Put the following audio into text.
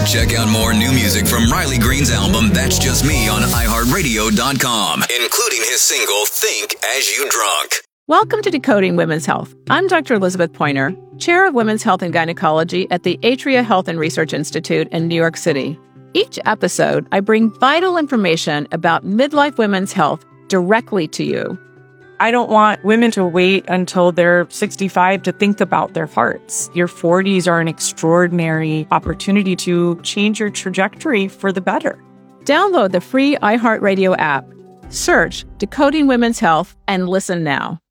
Check out more new music from Riley Green's album, That's Just Me, on iHeartRadio.com, including his single, Think As You Drunk. Welcome to Decoding Women's Health. I'm Dr. Elizabeth Pointer, Chair of Women's Health and Gynecology at the Atria Health and Research Institute in New York City. Each episode, I bring vital information about midlife women's health directly to you. I don't want women to wait until they're 65 to think about their hearts. Your 40s are an extraordinary opportunity to change your trajectory for the better. Download the free iHeartRadio app. Search Decoding Women's Health and listen now.